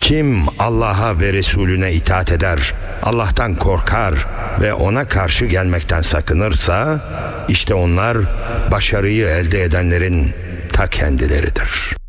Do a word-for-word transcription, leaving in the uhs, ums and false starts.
Kim Allah'a ve Resulüne itaat eder, Allah'tan korkar ve ona karşı gelmekten sakınırsa, işte onlar başarıyı elde edenlerin ta kendileridir.